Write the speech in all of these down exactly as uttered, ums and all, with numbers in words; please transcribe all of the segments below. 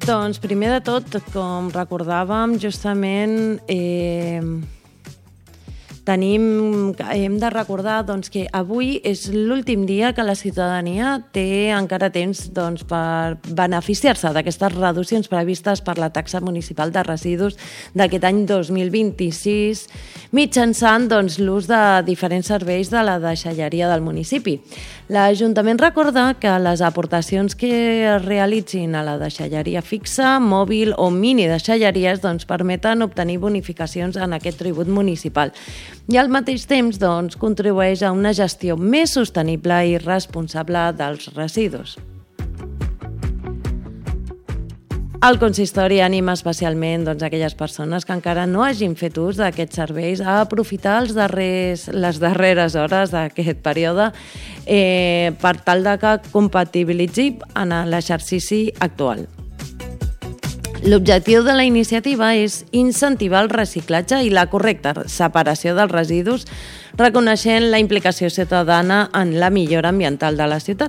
Doncs primer de tot, com recordàvem, justament eh, tenim, hem de recordar doncs, que avui és l'últim dia que la ciutadania té encara temps doncs, per beneficiar-se d'aquestes reduccions previstes per la taxa municipal de residus d'aquest any dos mil vint-i-sis, mitjançant doncs, l'ús de diferents serveis de la deixalleria del municipi. L'Ajuntament recorda que les aportacions que es realitzin a la deixalleria fixa, mòbil o mini deixalleries doncs, permeten obtenir bonificacions en aquest tribut municipal i al mateix temps doncs, contribueix a una gestió més sostenible i responsable dels residus. El consistori anima especialment doncs, aquelles persones que encara no hagin fet ús d'aquests serveis a aprofitar els darrers, les darreres hores d'aquest període eh, per tal de que compatibilitzi en l'exercici actual. L'objectiu de la iniciativa és incentivar el reciclatge i la correcta separació dels residus, reconeixent la implicació ciutadana en la millora ambiental de la ciutat.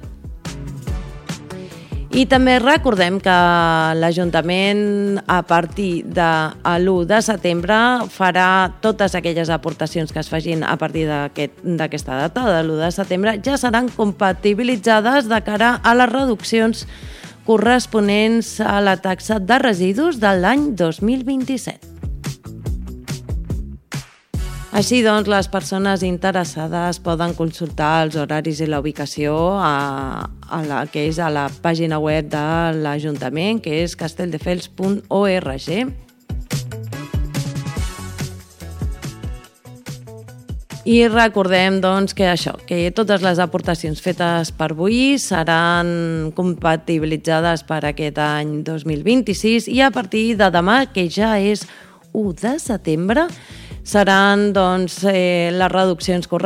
I també recordem que l'Ajuntament, a partir de l'u de setembre, farà totes aquelles aportacions que es facin a partir d'aquesta data, de l'u de setembre, ja seran compatibilitzades de cara a les reduccions corresponents a la taxa de residus de l'any dos mil vint-i-set. Així doncs, les persones interessades poden consultar els horaris i la ubicació a, a la, que és a la pàgina web de l'Ajuntament, que és castelldefels punt org. I recordem doncs, que això, que totes les aportacions fetes per avui seran compatibilitzades per aquest any dos mil vint-i-sis i a partir de demà, que ja és u de setembre, seran doncs, eh, les reduccions corresponents